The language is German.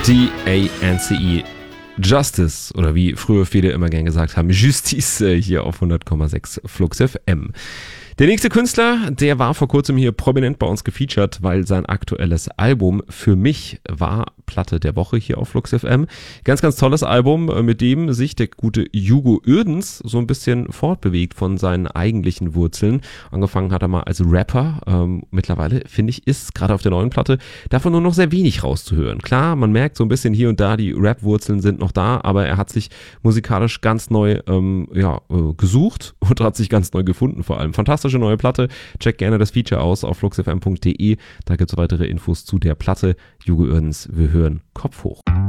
D-A-N-C-E. Justice, oder wie früher viele immer gern gesagt haben, Justice, hier auf 100,6 Flux FM. Der nächste Künstler, der war vor kurzem hier prominent bei uns gefeatured, weil sein aktuelles Album für mich war Platte der Woche hier auf Flux FM. Ganz, ganz tolles Album, mit dem sich der gute Hugo Uerdens so ein bisschen fortbewegt von seinen eigentlichen Wurzeln. Angefangen hat er mal als Rapper. Mittlerweile, finde ich, ist gerade auf der neuen Platte davon nur noch sehr wenig rauszuhören. Klar, man merkt so ein bisschen hier und da, die Rap-Wurzeln sind noch da, aber er hat sich musikalisch ganz neu gesucht und hat sich ganz neu gefunden vor allem. Fantastische neue Platte. Checkt gerne das Feature aus auf fluxfm.de. Da gibt es weitere Infos zu der Platte. Hugo Uerdens, wir hören Kopf hoch.